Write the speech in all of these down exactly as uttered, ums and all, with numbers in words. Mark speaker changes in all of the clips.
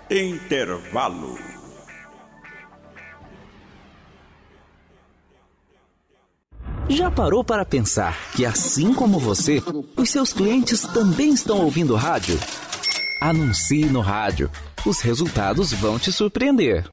Speaker 1: Intervalo.
Speaker 2: Já parou para pensar que, assim como você, os seus clientes também estão ouvindo rádio? Anuncie no rádio. Os resultados vão te surpreender.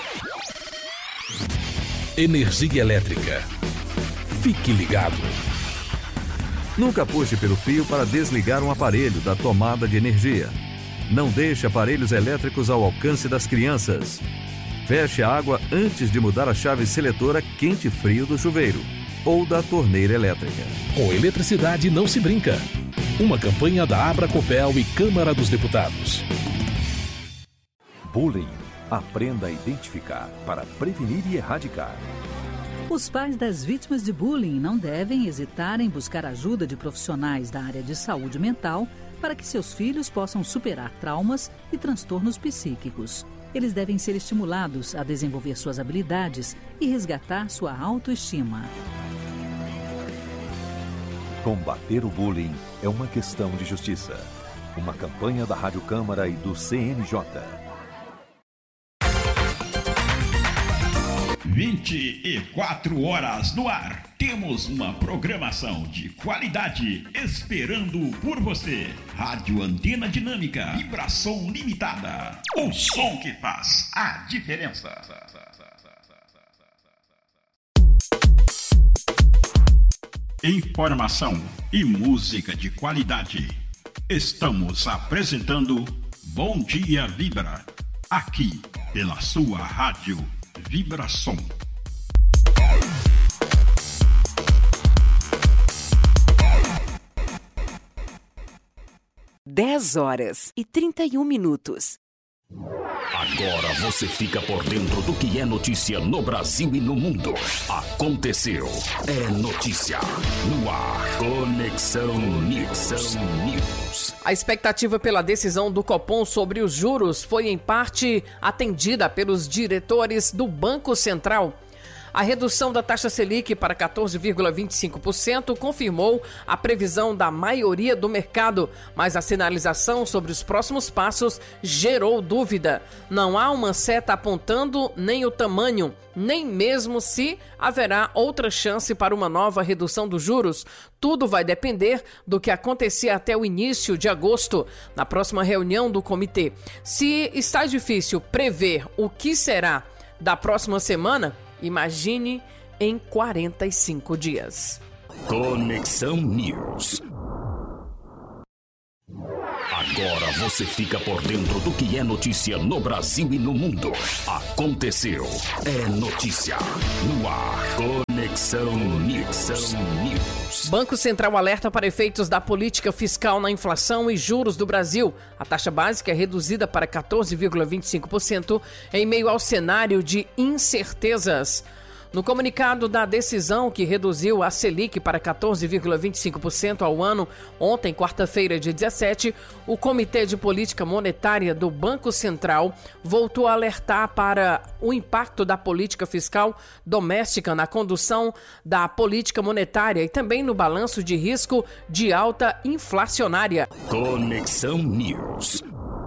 Speaker 3: Energia elétrica. Fique ligado.
Speaker 4: Nunca puxe pelo fio para desligar um aparelho da tomada de energia. Não deixe aparelhos elétricos ao alcance das crianças. Feche a água antes de mudar a chave seletora quente-frio do chuveiro ou da torneira elétrica.
Speaker 3: Com eletricidade não se brinca. Uma campanha da Abracopel e Câmara dos Deputados.
Speaker 5: Bullying. Aprenda a identificar para prevenir e erradicar.
Speaker 6: Os pais das vítimas de bullying não devem hesitar em buscar ajuda de profissionais da área de saúde mental para que seus filhos possam superar traumas e transtornos psíquicos. Eles devem ser estimulados a desenvolver suas habilidades e resgatar sua autoestima.
Speaker 5: Combater o bullying é uma questão de justiça. Uma campanha da Rádio Câmara e do C N J.
Speaker 7: vinte e quatro horas no ar. Temos uma programação de qualidade esperando por você. Rádio Antena Dinâmica, vibração limitada. O som que faz a diferença. Informação e música de qualidade. Estamos apresentando Bom Dia Vibra, aqui pela sua rádio Vibração.
Speaker 8: dez horas e trinta e um minutos.
Speaker 9: Agora você fica por dentro do que é notícia no Brasil e no mundo. Aconteceu. É notícia. No ar. Conexão News. News.
Speaker 10: A expectativa pela decisão do Copom sobre os juros foi, em parte, atendida pelos diretores do Banco Central. A redução da taxa Selic para quatorze vírgula vinte e cinco por cento confirmou a previsão da maioria do mercado, mas a sinalização sobre os próximos passos gerou dúvida. Não há uma seta apontando nem o tamanho, nem mesmo se haverá outra chance para uma nova redução dos juros. Tudo vai depender do que acontecer até o início de agosto, na próxima reunião do comitê. Se está difícil prever o que será da próxima semana, imagine em quarenta e cinco dias.
Speaker 9: Conexão News. Agora você fica por dentro do que é notícia no Brasil e no mundo. Aconteceu. É notícia. No ar. Conexão News. News.
Speaker 10: Banco Central alerta para efeitos da política fiscal na inflação e juros do Brasil. A taxa básica é reduzida para quatorze vírgula vinte e cinco por cento em meio ao cenário de incertezas. No comunicado da decisão que reduziu a Selic para quatorze vírgula vinte e cinco por cento ao ano, ontem, quarta-feira, dia dezessete, o Comitê de Política Monetária do Banco Central voltou a alertar para o impacto da política fiscal doméstica na condução da política monetária e também no balanço de risco de alta inflacionária.
Speaker 9: Conexão News.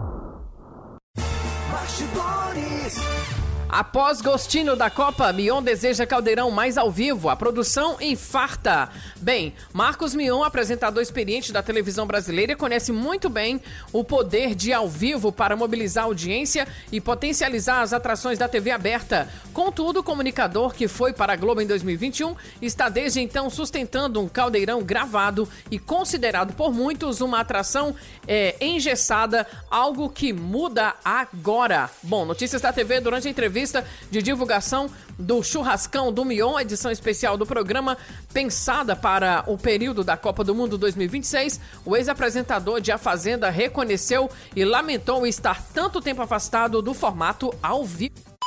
Speaker 10: Bastidores. Após gostinho da Copa, Mion deseja caldeirão mais ao vivo. A produção infarta. Bem, Marcos Mion, apresentador experiente da televisão brasileira, conhece muito bem o poder de ao vivo para mobilizar a audiência e potencializar as atrações da T V aberta. Contudo, o comunicador que foi para a Globo em dois mil e vinte e um está desde então sustentando um caldeirão gravado e considerado por muitos uma atração é, engessada, algo que muda agora. Bom, notícias da T V durante a entrevista de divulgação do Churrascão do Mion, edição especial do programa pensada para o período da Copa do Mundo dois mil e vinte e seis, o ex-apresentador de A Fazenda reconheceu e lamentou estar tanto tempo afastado do formato ao vivo.